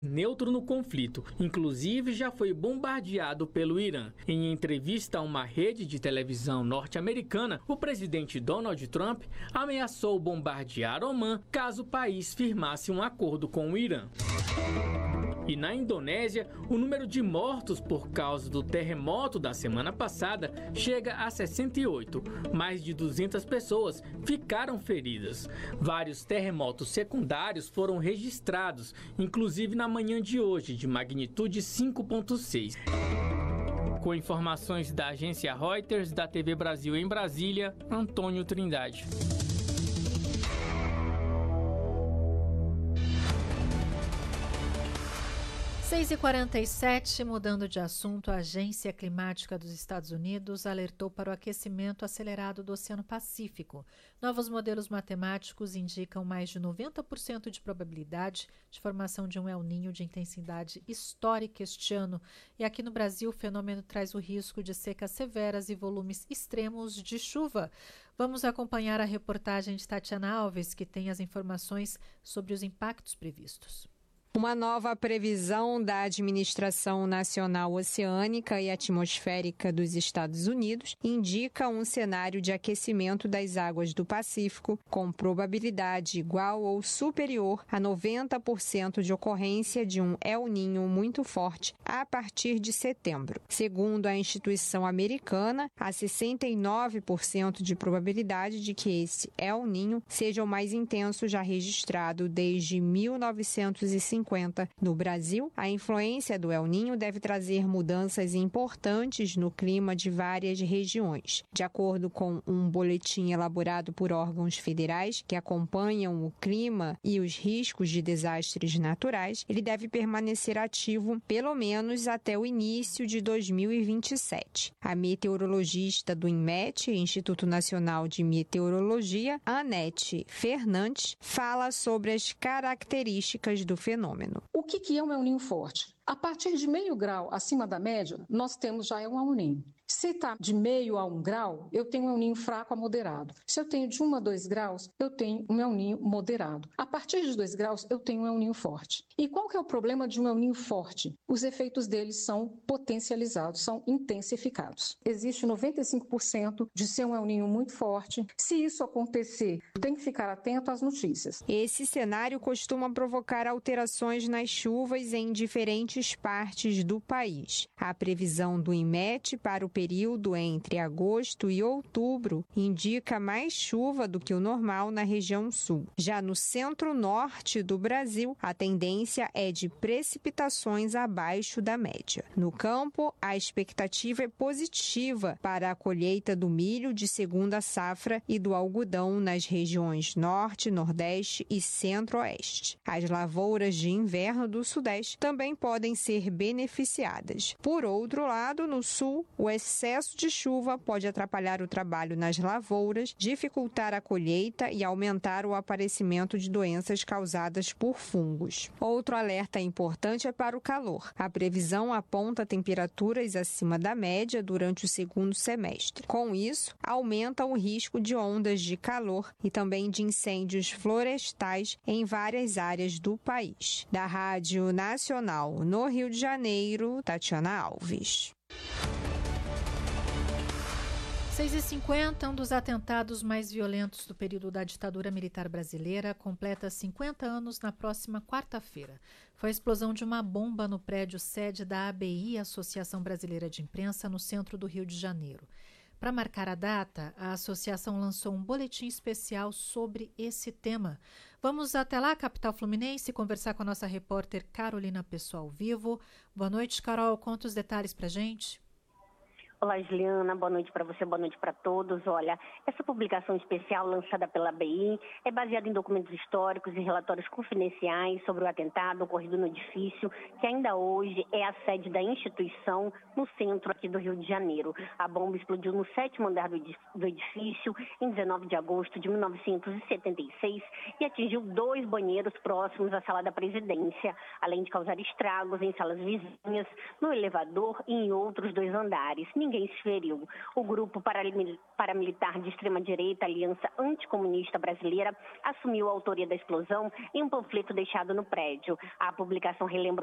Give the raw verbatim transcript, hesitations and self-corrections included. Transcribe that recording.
neutro no conflito, inclusive já foi bombardeado pelo Irã. Em entrevista a uma rede de televisão norte-americana, o presidente Donald Trump ameaçou bombardear Omã caso o país firmasse um acordo com o Irã. E na Indonésia, o número de mortos por causa do terremoto da semana passada chega a sessenta e oito. Mais de duzentas pessoas ficaram feridas. Vários terremotos secundários foram registrados, inclusive na manhã de hoje, de magnitude cinco ponto seis. Com informações da agência Reuters, da T V Brasil em Brasília, Antônio Trindade. seis e quarenta e sete, mudando de assunto, a Agência Climática dos Estados Unidos alertou para o aquecimento acelerado do Oceano Pacífico. Novos modelos matemáticos indicam mais de noventa por cento de probabilidade de formação de um El Niño de intensidade histórica este ano. E aqui no Brasil, o fenômeno traz o risco de secas severas e volumes extremos de chuva. Vamos acompanhar a reportagem de Tatiana Alves, que tem as informações sobre os impactos previstos. Uma nova previsão da Administração Nacional Oceânica e Atmosférica dos Estados Unidos indica um cenário de aquecimento das águas do Pacífico com probabilidade igual ou superior a noventa por cento de ocorrência de um El Niño muito forte a partir de setembro. Segundo a instituição americana, há sessenta e nove por cento de probabilidade de que esse El Niño seja o mais intenso já registrado desde mil novecentos e cinquenta. No Brasil, a influência do El Niño deve trazer mudanças importantes no clima de várias regiões. De acordo com um boletim elaborado por órgãos federais que acompanham o clima e os riscos de desastres naturais, ele deve permanecer ativo pelo menos até o início de dois mil e vinte e sete. A meteorologista do INMET, Instituto Nacional de Meteorologia, Anete Fernandes, fala sobre as características do fenômeno. O que, que é um El Niño forte? A partir de meio grau acima da média, nós temos já um El Niño. Se está de meio a um grau, eu tenho um El Niño fraco a moderado. Se eu tenho de um a dois graus, eu tenho um El Niño moderado. A partir de dois graus, eu tenho um El Niño forte. E qual que é o problema de um El Niño forte? Os efeitos deles são potencializados, são intensificados. Existe noventa e cinco por cento de ser um El Niño muito forte. Se isso acontecer, tem que ficar atento às notícias. Esse cenário costuma provocar alterações nas chuvas em diferentes partes do país. A previsão do INMET para o período entre agosto e outubro indica mais chuva do que o normal na região sul. Já no centro-norte do Brasil, a tendência é de precipitações abaixo da média. No campo, a expectativa é positiva para a colheita do milho de segunda safra e do algodão nas regiões norte, nordeste e centro-oeste. As lavouras de inverno do sudeste também podem ser beneficiadas. Por outro lado, no sul, o excesso de chuva pode atrapalhar o trabalho nas lavouras, dificultar a colheita e aumentar o aparecimento de doenças causadas por fungos. Outro alerta importante é para o calor. A previsão aponta temperaturas acima da média durante o segundo semestre. Com isso, aumenta o risco de ondas de calor e também de incêndios florestais em várias áreas do país. Da Rádio Nacional no Rio de Janeiro, Tatiana Alves. seis e cinquenta, um dos atentados mais violentos do período da ditadura militar brasileira, completa cinquenta anos na próxima quarta-feira. Foi a explosão de uma bomba no prédio sede da A B I, Associação Brasileira de Imprensa, no centro do Rio de Janeiro. Para marcar a data, a associação lançou um boletim especial sobre esse tema. Vamos até lá, capital fluminense, conversar com a nossa repórter Carolina Pessoal Vivo. Boa noite, Carol. Conta os detalhes para a gente. Olá, Juliana, boa noite para você, boa noite para todos. Olha, essa publicação especial lançada pela A B I é baseada em documentos históricos e relatórios confidenciais sobre o atentado ocorrido no edifício, que ainda hoje é a sede da instituição no centro aqui do Rio de Janeiro. A bomba explodiu no sétimo andar do edifício em dezenove de agosto de mil novecentos e setenta e seis e atingiu dois banheiros próximos à sala da presidência, além de causar estragos em salas vizinhas, no elevador e em outros dois andares. Ninguém ninguém se feriu. O grupo paramilitar de extrema-direita, Aliança Anticomunista Brasileira, assumiu a autoria da explosão em um panfleto deixado no prédio. A publicação relembra